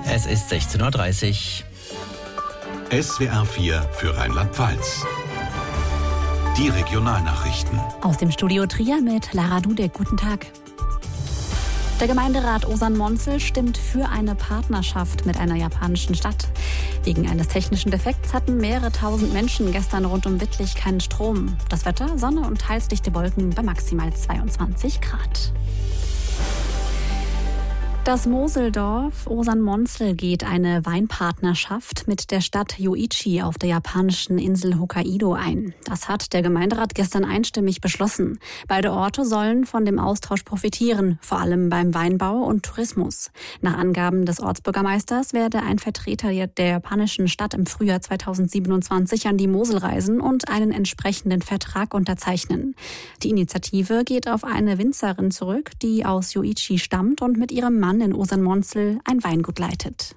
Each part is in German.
Es ist 16:30 Uhr. SWR 4 für Rheinland-Pfalz. Die Regionalnachrichten. Aus dem Studio Trier mit Lara Dudek. Guten Tag. Der Gemeinderat Osan-Monzel stimmt für eine Partnerschaft mit einer japanischen Stadt. Wegen eines technischen Defekts hatten mehrere tausend Menschen gestern rund um Wittlich keinen Strom. Das Wetter, Sonne und teils dichte Wolken bei maximal 22 Grad. Das Moseldorf Osan-Monzel geht eine Weinpartnerschaft mit der Stadt Yoichi auf der japanischen Insel Hokkaido ein. Das hat der Gemeinderat gestern einstimmig beschlossen. Beide Orte sollen von dem Austausch profitieren, vor allem beim Weinbau und Tourismus. Nach Angaben des Ortsbürgermeisters werde ein Vertreter der japanischen Stadt im Frühjahr 2027 an die Mosel reisen und einen entsprechenden Vertrag unterzeichnen. Die Initiative geht auf eine Winzerin zurück, die aus Yoichi stammt und mit ihrem Mann in Osan-Monzel ein Weingut leitet.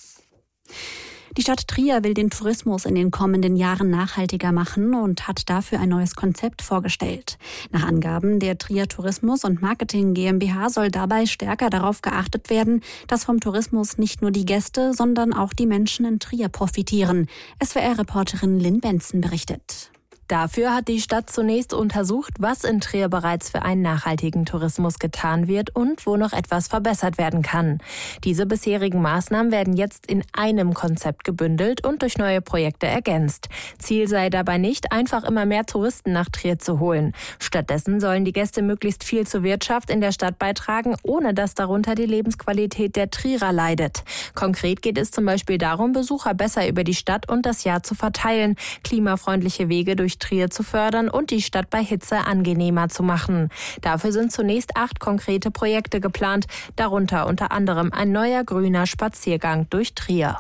Die Stadt Trier will den Tourismus in den kommenden Jahren nachhaltiger machen und hat dafür ein neues Konzept vorgestellt. Nach Angaben der Trier Tourismus und Marketing GmbH soll dabei stärker darauf geachtet werden, dass vom Tourismus nicht nur die Gäste, sondern auch die Menschen in Trier profitieren. SWR-Reporterin Lynn Benson berichtet. Dafür hat die Stadt zunächst untersucht, was in Trier bereits für einen nachhaltigen Tourismus getan wird und wo noch etwas verbessert werden kann. Diese bisherigen Maßnahmen werden jetzt in einem Konzept gebündelt und durch neue Projekte ergänzt. Ziel sei dabei nicht, einfach immer mehr Touristen nach Trier zu holen. Stattdessen sollen die Gäste möglichst viel zur Wirtschaft in der Stadt beitragen, ohne dass darunter die Lebensqualität der Trierer leidet. Konkret geht es zum Beispiel darum, Besucher besser über die Stadt und das Jahr zu verteilen, klimafreundliche Wege durch Trier zu fördern und die Stadt bei Hitze angenehmer zu machen. Dafür sind zunächst 8 konkrete Projekte geplant, darunter unter anderem ein neuer grüner Spaziergang durch Trier.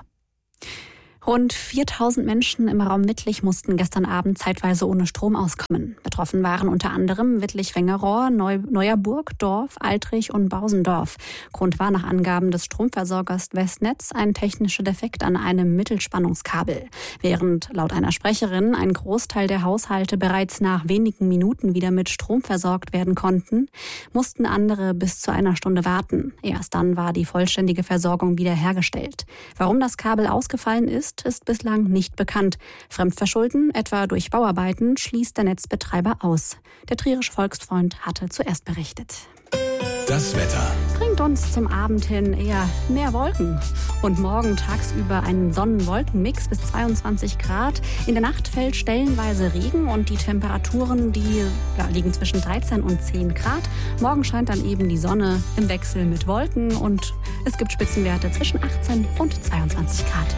Rund 4000 Menschen im Raum Wittlich mussten gestern Abend zeitweise ohne Strom auskommen. Betroffen waren unter anderem Wittlich-Wengerohr, Neuerburg, Dorf, Altrich und Bausendorf. Grund war nach Angaben des Stromversorgers Westnetz ein technischer Defekt an einem Mittelspannungskabel. Während laut einer Sprecherin ein Großteil der Haushalte bereits nach wenigen Minuten wieder mit Strom versorgt werden konnten, mussten andere bis zu einer Stunde warten. Erst dann war die vollständige Versorgung wiederhergestellt. Warum das Kabel ausgefallen ist bislang nicht bekannt. Fremdverschulden, etwa durch Bauarbeiten, schließt der Netzbetreiber aus. Der trierische Volksfreund hatte zuerst berichtet. Das Wetter Bringt uns zum Abend hin eher mehr Wolken. Und morgen tagsüber einen Sonnen-Wolken-Mix bis 22 Grad. In der Nacht fällt stellenweise Regen und die Temperaturen, liegen zwischen 13 und 10 Grad. Morgen scheint dann eben die Sonne im Wechsel mit Wolken und es gibt Spitzenwerte zwischen 18 und 22 Grad.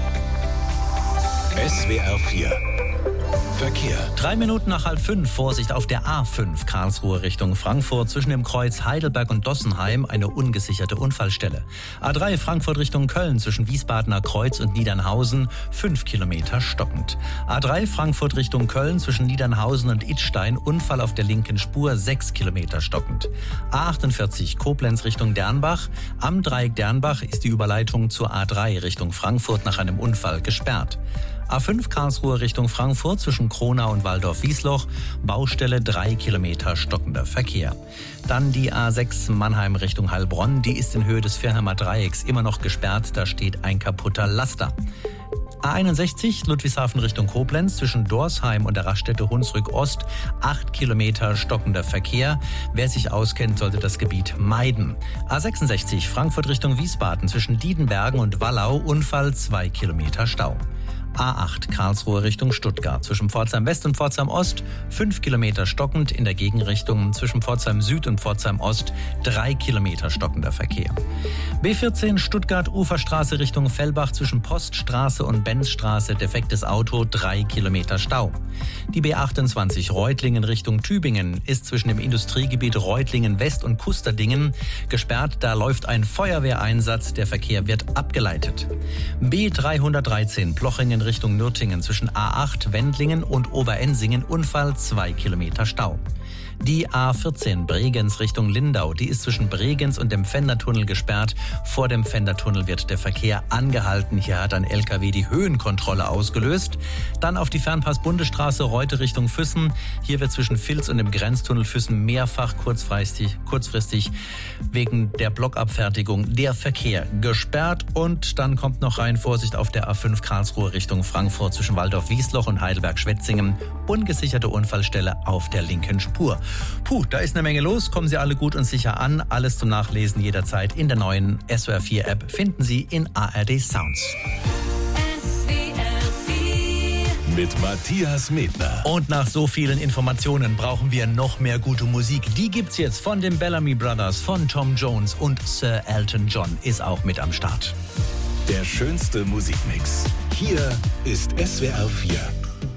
SWR 4 Verkehr. 3 Minuten nach 4:30, Vorsicht auf der A5 Karlsruhe Richtung Frankfurt. Zwischen dem Kreuz Heidelberg und Dossenheim eine ungesicherte Unfallstelle. A3 Frankfurt Richtung Köln zwischen Wiesbadener Kreuz und Niedernhausen 5 Kilometer stockend. A3 Frankfurt Richtung Köln zwischen Niedernhausen und Idstein Unfall auf der linken Spur 6 Kilometer stockend. A48 Koblenz Richtung Dernbach. Am Dreieck Dernbach ist die Überleitung zur A3 Richtung Frankfurt nach einem Unfall gesperrt. A5 Karlsruhe Richtung Frankfurt zwischen Kronau und Waldorf-Wiesloch, Baustelle 3 Kilometer stockender Verkehr. Dann die A6 Mannheim Richtung Heilbronn, die ist in Höhe des Virchheimer Dreiecks immer noch gesperrt, da steht ein kaputter Laster. A61 Ludwigshafen Richtung Koblenz zwischen Dorsheim und der Raststätte Hunsrück Ost 8 Kilometer stockender Verkehr. Wer sich auskennt, sollte das Gebiet meiden. A66 Frankfurt Richtung Wiesbaden zwischen Diedenbergen und Wallau Unfall 2 Kilometer Stau. A8 Karlsruhe Richtung Stuttgart zwischen Pforzheim West und Pforzheim Ost 5 Kilometer stockend, in der Gegenrichtung zwischen Pforzheim Süd und Pforzheim Ost 3 Kilometer stockender Verkehr. B14 Stuttgart Uferstraße Richtung Fellbach zwischen Poststraße und Benzstraße defektes Auto 3 Kilometer Stau. Die B28 Reutlingen Richtung Tübingen ist zwischen dem Industriegebiet Reutlingen West und Kusterdingen gesperrt, da läuft ein Feuerwehreinsatz, der Verkehr wird abgeleitet. B313 Plochingen Richtung Nürtingen zwischen A8 Wendlingen und Oberensingen Unfall 2 Kilometer Stau. Die A14 Bregenz Richtung Lindau, die ist zwischen Bregenz und dem Pfändertunnel gesperrt. Vor dem Pfändertunnel wird der Verkehr angehalten. Hier hat ein LKW die Höhenkontrolle ausgelöst. Dann auf die Fernpass-Bundesstraße Reute Richtung Füssen. Hier wird zwischen Vils und dem Grenztunnel Füssen mehrfach kurzfristig wegen der Blockabfertigung der Verkehr gesperrt. Und dann kommt noch rein Vorsicht auf der A5 Karlsruhe Richtung Frankfurt zwischen Waldorf-Wiesloch und Heidelberg-Schwetzingen. Ungesicherte Unfallstelle auf der linken Spur. Da ist eine Menge los. Kommen Sie alle gut und sicher an. Alles zum Nachlesen jederzeit in der neuen SWR 4 App finden Sie in ARD Sounds. Mit Matthias Medner. Und nach so vielen Informationen brauchen wir noch mehr gute Musik. Die gibt's jetzt von den Bellamy Brothers, von Tom Jones und Sir Elton John ist auch mit am Start. Der schönste Musikmix. Hier ist SWR 4.